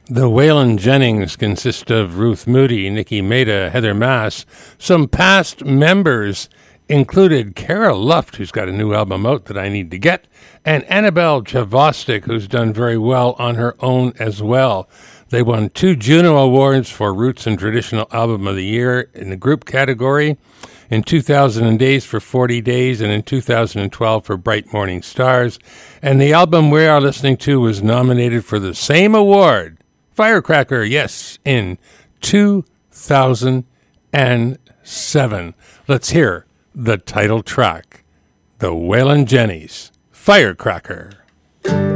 The Waylon Jennings consist of Ruth Moody, Nikki Maida, Heather Mass. Some past members included Cara Luft, who's got a new album out that I need to get, and Annabelle Javostic, who's done very well on her own as well. They won 2 Juno Awards for Roots and Traditional Album of the Year in the group category, in 2000 Days for 40 Days, and in 2012 for Bright Morning Stars. And the album we are listening to was nominated for the same award, Firecracker, yes, in 2007. Let's hear the title track, the Waylon Jennings, Firecracker.